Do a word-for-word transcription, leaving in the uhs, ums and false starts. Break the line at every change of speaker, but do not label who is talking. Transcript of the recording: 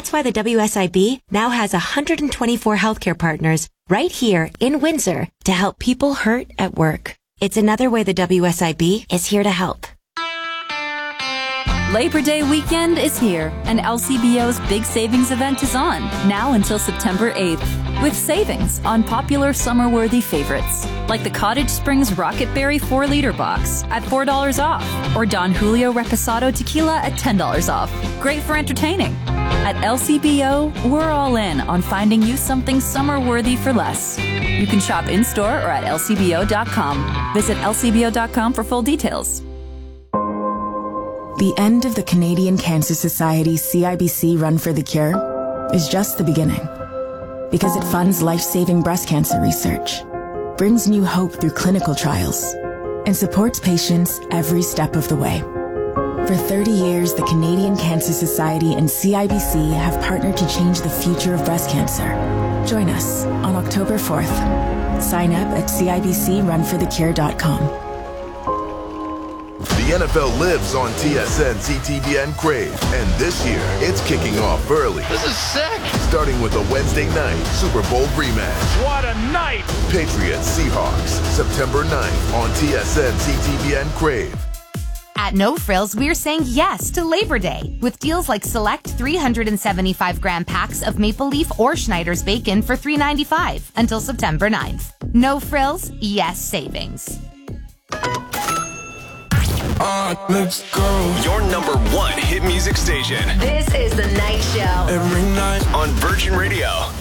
That's why the W S I B now has one hundred twenty-four healthcare partners right here in Windsor to help people hurt at work. It's another way the W S I B is here to help.
Labor Day weekend is here, and L C B O's big savings event is on, now until September eighth, with savings on popular summer-worthy favorites, like the Cottage Springs Rocket Berry four liter box at four dollars off, or Don Julio Reposado Tequila at ten dollars off. Great for entertaining. At L C B O, we're all in on finding you something summer-worthy for less. You can shop in-store or at L C B O dot com. Visit L C B O dot com for full details.
The end of the Canadian Cancer Society C I B C Run for the Cure is just the beginning, because it funds life-saving breast cancer research, brings new hope through clinical trials, and supports patients every step of the way. For thirty years, the Canadian Cancer Society and C I B C have partnered to change the future of breast cancer. Join us on October fourth. Sign up at C I B C run for the cure dot com.
The N F L lives on T S N C T V N Crave, and this year it's kicking off early.
This is sick!
Starting with a Wednesday night Super Bowl rematch.
What a night!
Patriots Seahawks, September ninth on T S N C T V N Crave.
At No Frills, we're saying yes to Labor Day with deals like select three hundred seventy-five gram packs of Maple Leaf or Schneider's bacon for three ninety-five until September ninth. No Frills, yes savings.
Uh, let's go.
Your number one hit music station.
This is The Night Show.
Every night
on Virgin Radio.